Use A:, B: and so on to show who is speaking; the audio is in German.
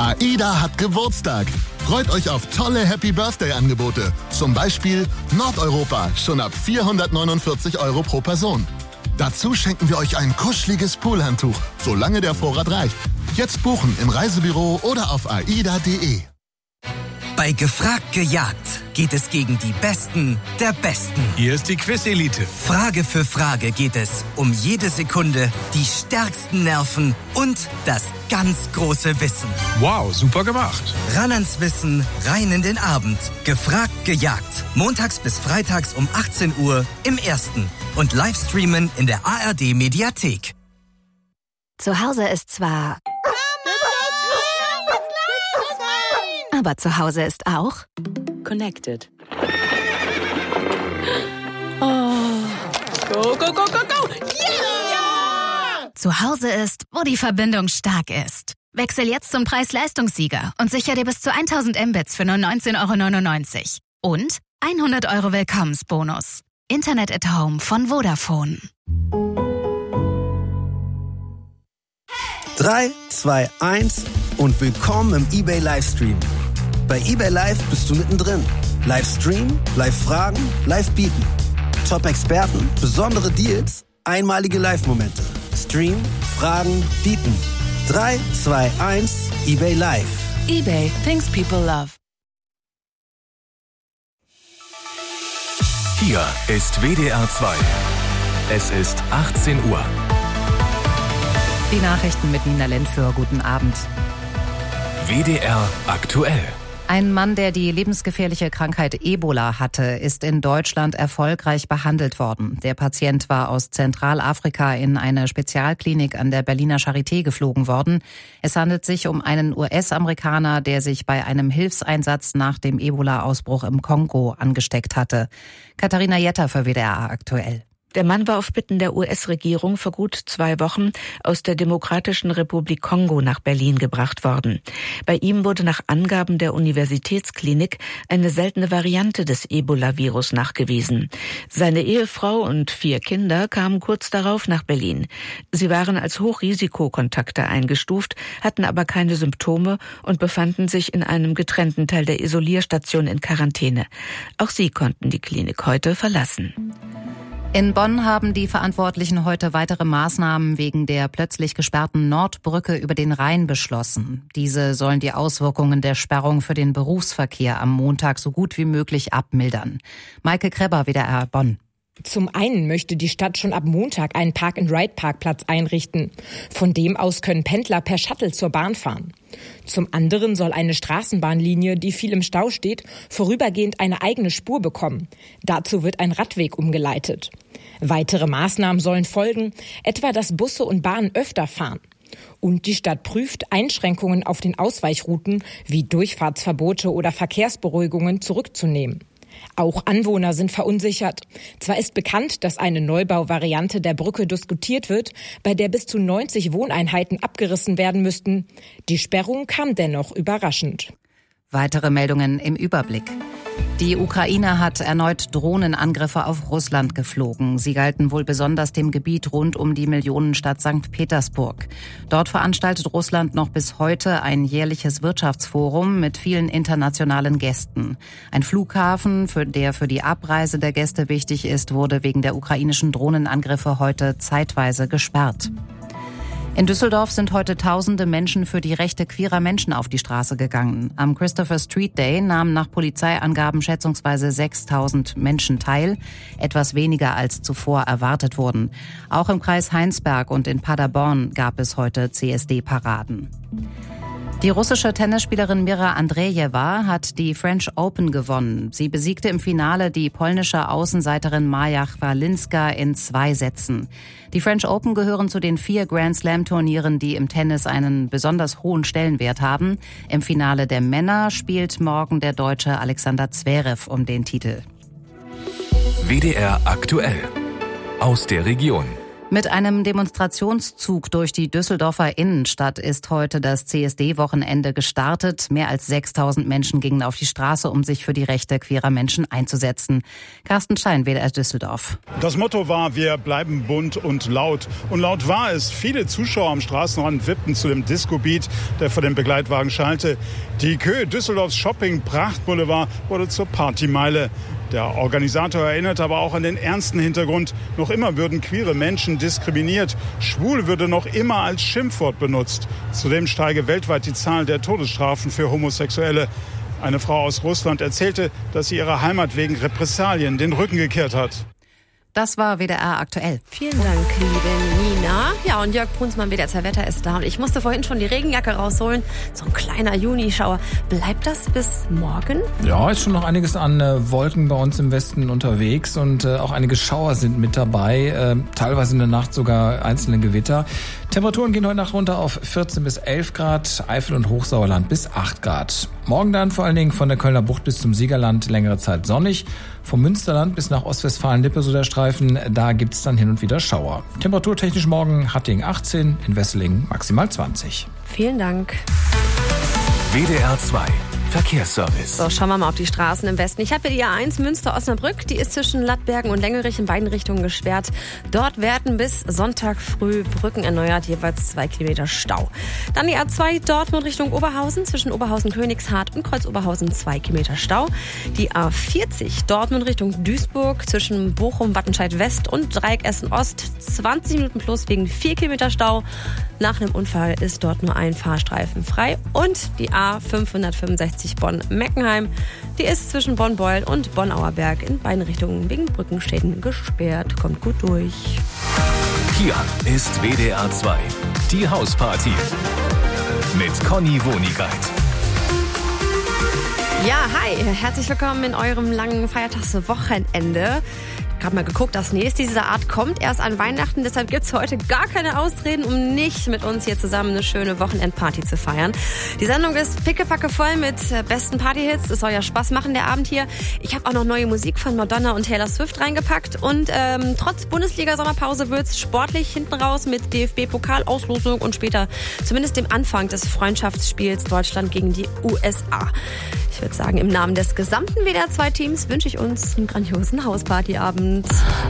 A: AIDA hat Geburtstag. Freut euch auf tolle Happy-Birthday-Angebote. Zum Beispiel Nordeuropa, schon ab 449 € pro Person. Dazu schenken wir euch ein kuscheliges Poolhandtuch, solange der Vorrat reicht. Jetzt buchen im Reisebüro oder auf aida.de.
B: Bei Gefragt gejagt geht es gegen die Besten der Besten.
C: Hier ist die Quiz-Elite.
B: Frage für Frage geht es um jede Sekunde, die stärksten Nerven und das ganz große Wissen.
C: Wow, super gemacht.
B: Ran ans Wissen, rein in den Abend. Gefragt gejagt. Montags bis freitags um 18 Uhr im Ersten. Und Livestreamen in der ARD-Mediathek.
D: Zu Hause ist zwar... Aber zu Hause ist auch...
E: Connected. Oh. Go, go, go, go, go! Yeah!
D: Zu Hause ist, wo die Verbindung stark ist. Wechsel jetzt zum Preis-Leistungssieger und sicher dir bis zu 1000 Mbits für nur 19,99 €. Und 100 € Willkommensbonus. Internet at Home von Vodafone.
F: 3, 2, 1 und willkommen im eBay Livestream. Bei eBay Live bist du mittendrin. Livestream, Live-Fragen, Live-Bieten. Top-Experten, besondere Deals, einmalige Live-Momente. Stream, Fragen, Bieten. 3, 2, 1, eBay Live.
E: eBay, things people love.
G: Hier ist WDR 2. Es ist 18 Uhr.
H: Die Nachrichten mit Nina Lentföhr. Guten Abend.
G: WDR aktuell.
H: Ein Mann, der die lebensgefährliche Krankheit Ebola hatte, ist in Deutschland erfolgreich behandelt worden. Der Patient war aus Zentralafrika in eine Spezialklinik an der Berliner Charité geflogen worden. Es handelt sich um einen US-Amerikaner, der sich bei einem Hilfseinsatz nach dem Ebola-Ausbruch im Kongo angesteckt hatte. Katharina Jetter für WDR aktuell.
I: Der Mann war auf Bitten der US-Regierung vor gut 2 Wochen aus der Demokratischen Republik Kongo nach Berlin gebracht worden. Bei ihm wurde nach Angaben der Universitätsklinik eine seltene Variante des Ebola-Virus nachgewiesen. Seine Ehefrau und 4 Kinder kamen kurz darauf nach Berlin. Sie waren als Hochrisikokontakte eingestuft, hatten aber keine Symptome und befanden sich in einem getrennten Teil der Isolierstation in Quarantäne. Auch sie konnten die Klinik heute verlassen.
H: In Bonn haben die Verantwortlichen heute weitere Maßnahmen wegen der plötzlich gesperrten Nordbrücke über den Rhein beschlossen. Diese sollen die Auswirkungen der Sperrung für den Berufsverkehr am Montag so gut wie möglich abmildern. Maike Krebber, WDR Bonn.
J: Zum einen möchte die Stadt schon ab Montag einen Park-and-Ride-Parkplatz einrichten. Von dem aus können Pendler per Shuttle zur Bahn fahren. Zum anderen soll eine Straßenbahnlinie, die viel im Stau steht, vorübergehend eine eigene Spur bekommen. Dazu wird ein Radweg umgeleitet. Weitere Maßnahmen sollen folgen, etwa dass Busse und Bahnen öfter fahren. Und die Stadt prüft, Einschränkungen auf den Ausweichrouten wie Durchfahrtsverbote oder Verkehrsberuhigungen zurückzunehmen. Auch Anwohner sind verunsichert. Zwar ist bekannt, dass eine Neubauvariante der Brücke diskutiert wird, bei der bis zu 90 Wohneinheiten abgerissen werden müssten. Die Sperrung kam dennoch überraschend.
H: Weitere Meldungen im Überblick. Die Ukraine hat erneut Drohnenangriffe auf Russland geflogen. Sie galten wohl besonders dem Gebiet rund um die Millionenstadt St. Petersburg. Dort veranstaltet Russland noch bis heute ein jährliches Wirtschaftsforum mit vielen internationalen Gästen. Ein Flughafen, der für die Abreise der Gäste wichtig ist, wurde wegen der ukrainischen Drohnenangriffe heute zeitweise gesperrt. In Düsseldorf sind heute Tausende Menschen für die Rechte queerer Menschen auf die Straße gegangen. Am Christopher Street Day nahmen nach Polizeiangaben schätzungsweise 6.000 Menschen teil, etwas weniger als zuvor erwartet wurden. Auch im Kreis Heinsberg und in Paderborn gab es heute CSD-Paraden. Die russische Tennisspielerin Mira Andrejewa hat die French Open gewonnen. Sie besiegte im Finale die polnische Außenseiterin Maja Chwalinska in 2 Sätzen. Die French Open gehören zu den 4 Grand-Slam-Turnieren, die im Tennis einen besonders hohen Stellenwert haben. Im Finale der Männer spielt morgen der Deutsche Alexander Zverev um den Titel.
G: WDR aktuell. Aus der Region.
H: Mit einem Demonstrationszug durch die Düsseldorfer Innenstadt ist heute das CSD-Wochenende gestartet. Mehr als 6.000 Menschen gingen auf die Straße, um sich für die Rechte queerer Menschen einzusetzen. Carsten Schein, WDR Düsseldorf.
K: Das Motto war, wir bleiben bunt und laut. Und laut war es. Viele Zuschauer am Straßenrand wippten zu dem Disco-Beat, der vor dem Begleitwagen schallte. Die Kö, Düsseldorfs Shopping-Prachtboulevard, wurde zur Partymeile. Der Organisator erinnert aber auch an den ernsten Hintergrund. Noch immer würden queere Menschen diskriminiert. Schwul würde noch immer als Schimpfwort benutzt. Zudem steige weltweit die Zahl der Todesstrafen für Homosexuelle. Eine Frau aus Russland erzählte, dass sie ihrer Heimat wegen Repressalien den Rücken gekehrt hat.
H: Das war WDR aktuell.
L: Vielen Dank, liebe Nina. Ja, und Jörg Brunsmann, WDR Wetter ist da. Und ich musste vorhin schon die Regenjacke rausholen. So ein kleiner Junischauer. Bleibt das bis morgen?
C: Ja, ist schon noch einiges an Wolken bei uns im Westen unterwegs und auch einige Schauer sind mit dabei. Teilweise in der Nacht sogar einzelne Gewitter. Temperaturen gehen heute Nacht runter auf 14 bis 11 Grad, Eifel und Hochsauerland bis 8 Grad. Morgen dann vor allen Dingen von der Kölner Bucht bis zum Siegerland längere Zeit sonnig. Vom Münsterland bis nach Ostwestfalen-Lippe, so der Streifen, da gibt's dann hin und wieder Schauer. Temperaturtechnisch morgen Hattingen 18, in Wesseling maximal 20.
L: Vielen Dank.
G: WDR 2 Verkehrsservice.
L: So, schauen wir mal auf die Straßen im Westen. Ich habe hier die A1 Münster-Osnabrück. Die ist zwischen Lattbergen und Lengerich in beiden Richtungen gesperrt. Dort werden bis Sonntag früh Brücken erneuert, jeweils 2 Kilometer Stau. Dann die A2 Dortmund Richtung Oberhausen, zwischen Oberhausen-Königshardt und Kreuz-Oberhausen 2 Kilometer Stau. Die A40 Dortmund Richtung Duisburg, zwischen Bochum-Wattenscheid-West und Dreieck Essen-Ost 20 Minuten plus wegen 4 Kilometer Stau. Nach einem Unfall ist dort nur ein Fahrstreifen frei. Und die A565 Bonn-Meckenheim, die ist zwischen Bonn-Beuel und Bonn-Auerberg in beiden Richtungen wegen Brückenschäden gesperrt. Kommt gut durch.
G: Hier ist WDR 2, die Hausparty mit Conny Wonigkeit.
L: Ja, hi, herzlich willkommen in eurem langen Feiertagswochenende. Ich habe mal geguckt, das nächste dieser Art kommt erst an Weihnachten. Deshalb gibt es heute gar keine Ausreden, um nicht mit uns hier zusammen eine schöne Wochenendparty zu feiern. Die Sendung ist pickepacke voll mit besten Partyhits. Es soll ja Spaß machen, der Abend hier. Ich habe auch noch neue Musik von Madonna und Taylor Swift reingepackt. Und trotz Bundesliga-Sommerpause wird es sportlich hinten raus mit DFB-Pokalauslosung und später zumindest dem Anfang des Freundschaftsspiels Deutschland gegen die USA. Ich würde sagen, im Namen des gesamten WDR 2-Teams wünsche ich uns einen grandiosen Hauspartyabend.